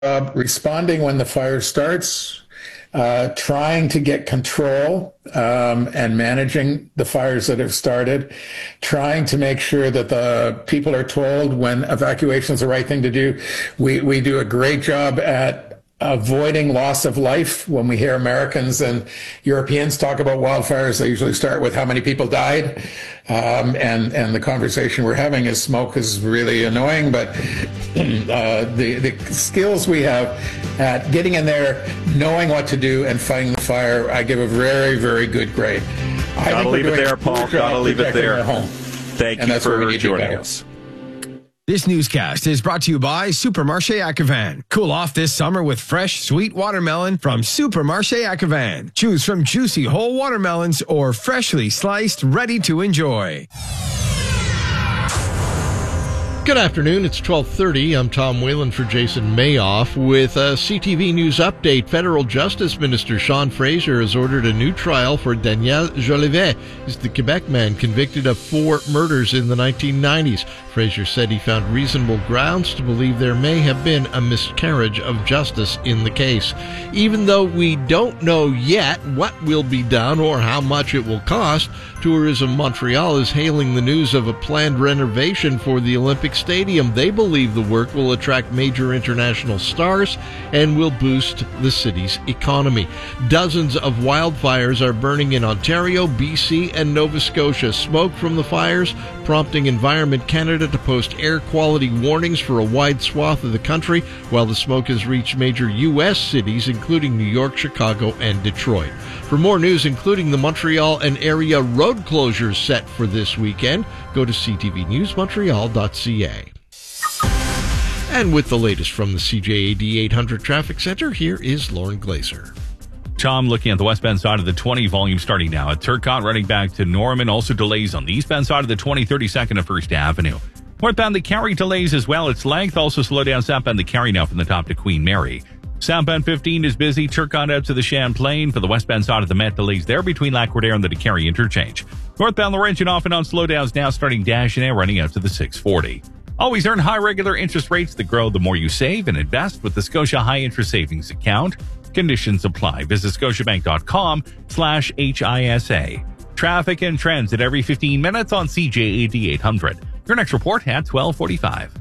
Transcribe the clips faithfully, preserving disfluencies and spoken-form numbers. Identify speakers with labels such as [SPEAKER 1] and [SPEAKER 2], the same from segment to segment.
[SPEAKER 1] job responding when the fire starts, uh, trying to get control um, and managing the fires that have started, trying to make sure that the people are told when evacuation is the right thing to do. We, we do a great job at avoiding loss of life. When we hear Americans and Europeans talk about wildfires, they usually start with how many people died. Um, and, and the conversation we're having is smoke is really annoying, but uh, the, the skills we have at getting in there, knowing what to do and fighting the fire, I give a very, very good grade. I
[SPEAKER 2] Gotta
[SPEAKER 1] think
[SPEAKER 2] leave it there, Paul. Gotta leave it there.
[SPEAKER 1] Home.
[SPEAKER 2] Thank
[SPEAKER 1] and
[SPEAKER 2] you
[SPEAKER 1] that's for
[SPEAKER 2] joining us.
[SPEAKER 3] This newscast is brought to you by Supermarché Acavan. Cool off this summer with fresh, sweet watermelon from Supermarché Acavan. Choose from juicy whole watermelons or freshly sliced, ready to enjoy.
[SPEAKER 4] Good afternoon. It's twelve thirty. I'm Tom Whalen for Jason Mayoff with a C T V News update. Federal Justice Minister Sean Fraser has ordered a new trial for Daniel Jolivet. He's the Quebec man convicted of four murders in the nineteen nineties. Fraser said he found reasonable grounds to believe there may have been a miscarriage of justice in the case. Even though we don't know yet what will be done or how much it will cost, Tourism Montreal is hailing the news of a planned renovation for the Olympic Stadium. They believe the work will attract major international stars and will boost the city's economy. Dozens of wildfires are burning in Ontario, B C, and Nova Scotia. Smoke from the fires prompting Environment Canada to post air quality warnings for a wide swath of the country, while the smoke has reached major U S cities, including New York, Chicago, and Detroit. For more news, including the Montreal and area road closures set for this weekend, go to c t v news montreal dot c a. And with the latest from the C J A D eight hundred Traffic Center, here is Lauren Glazer.
[SPEAKER 5] Tom, looking at the westbound side of the twenty, volume starting now at Turcotte, running back to Norman. Also delays on the eastbound side of the twenty, thirty-second to First Avenue. Northbound, the Carrie delays as well. Its length also slow down southbound the Carrie now from the top to Queen Mary. Southbound fifteen is busy. Turcotte out to the Champlain. For the westbound side of the Met, delays there between Lac-Roder and the DeCarry interchange. Northbound Laurentian off and on slowdowns now starting Dagenais, running out to the six forty. Always earn high regular interest rates that grow the more you save and invest with the Scotia High Interest Savings Account. Conditions apply. Visit scotiabank.com slash HISA. Traffic and trends at every fifteen minutes on C J A D eight hundred. Your next report at twelve forty-five.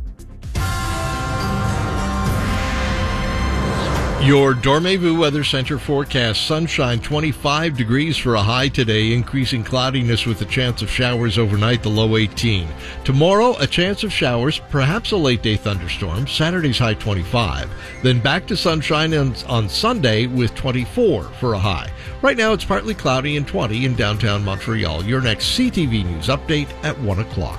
[SPEAKER 4] Your Dormez-vous Weather Center forecast: sunshine, twenty-five degrees for a high today, increasing cloudiness with a chance of showers overnight, the low eighteen. Tomorrow, a chance of showers, perhaps a late-day thunderstorm, Saturday's high twenty-five. Then back to sunshine on, on Sunday with twenty-four for a high. Right now, it's partly cloudy and twenty in downtown Montreal. Your next C T V News update at one o'clock.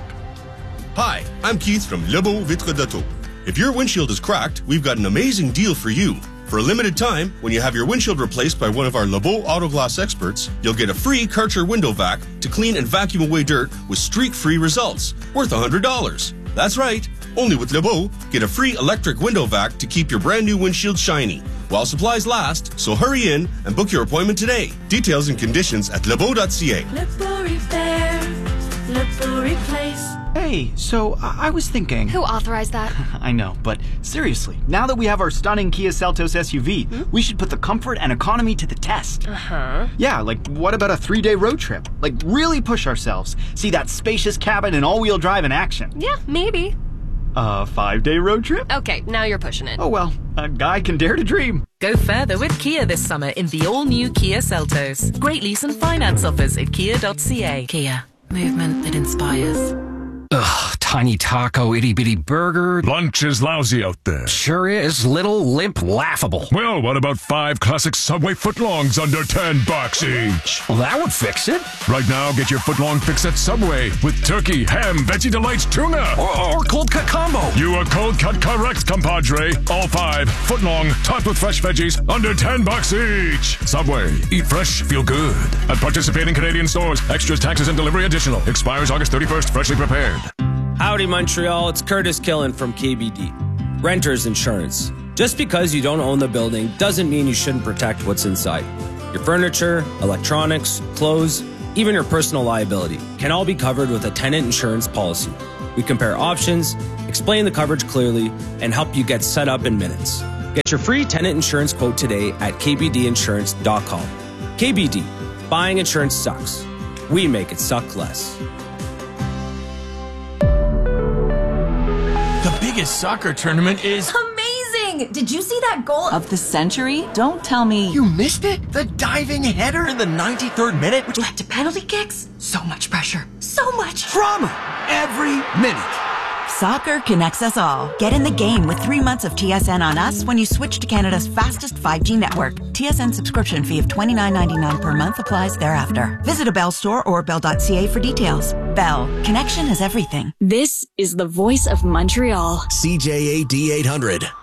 [SPEAKER 6] Hi, I'm Keith from Lebeau Vitre d'Auto. If your windshield is cracked, we've got an amazing deal for you. For a limited time, when you have your windshield replaced by one of our Lebeau Auto Glass experts, you'll get a free Karcher window vac to clean and vacuum away dirt with streak-free results, worth one hundred dollars. That's right. Only with Lebeau, get a free electric window vac to keep your brand new windshield shiny while supplies last, so hurry in and book your appointment today. Details and conditions at lebeau dot c a.
[SPEAKER 7] Lebeau Repair, Lebeau Replace.
[SPEAKER 8] Hey, so I-, I was thinking...
[SPEAKER 9] Who authorized that?
[SPEAKER 8] I know, but seriously, now that we have our stunning Kia Seltos S U V, hmm? we should put the comfort and economy to the test.
[SPEAKER 9] Uh-huh.
[SPEAKER 8] Yeah, like what about a three-day road trip? Like really push ourselves. See that spacious cabin and all-wheel drive in action.
[SPEAKER 9] Yeah, maybe.
[SPEAKER 8] A five-day road trip?
[SPEAKER 9] Okay, now you're pushing it.
[SPEAKER 8] Oh well, a guy can dare to dream.
[SPEAKER 10] Go further with Kia this summer in the all-new Kia Seltos. Great lease and finance offers at kia dot c a.
[SPEAKER 11] Kia, movement that inspires. Ugh, tiny taco, itty-bitty burger.
[SPEAKER 12] Lunch is lousy out there.
[SPEAKER 11] Sure is. Little, limp, laughable.
[SPEAKER 12] Well, what about five classic Subway footlongs under ten bucks each?
[SPEAKER 11] Well, that would fix it.
[SPEAKER 12] Right now, get your footlong fix at Subway with turkey, ham, veggie delights, tuna.
[SPEAKER 11] Or, or cold cut combo.
[SPEAKER 12] You are cold cut correct, compadre. All five, footlong, topped with fresh veggies, under ten bucks each. Subway, eat fresh, feel good. At participating Canadian stores, extras, taxes, and delivery additional. Expires August thirty-first, freshly prepared.
[SPEAKER 13] Howdy, Montreal. It's Curtis Killen from K B D. Renters Insurance. Just because you don't own the building doesn't mean you shouldn't protect what's inside. Your furniture, electronics, clothes, even your personal liability can all be covered with a tenant insurance policy. We compare options, explain the coverage clearly, and help you get set up in minutes. Get your free tenant insurance quote today at k b d insurance dot com. K B D, buying insurance sucks. We make it suck less.
[SPEAKER 14] The biggest soccer tournament is
[SPEAKER 15] amazing! Did you see that goal
[SPEAKER 16] of the century? Don't tell me.
[SPEAKER 14] You missed it? The diving header in the ninety-third minute,
[SPEAKER 15] which led to penalty kicks? So much pressure. So much
[SPEAKER 14] drama every minute.
[SPEAKER 17] Soccer connects us all. Get in the game with three months of T S N on us when you switch to Canada's fastest five G network. T S N subscription fee of twenty-nine ninety-nine per month applies thereafter. Visit a Bell store or bell dot c a for details. Bell. Connection is everything.
[SPEAKER 18] This is the voice of Montreal.
[SPEAKER 19] C J A D eight hundred.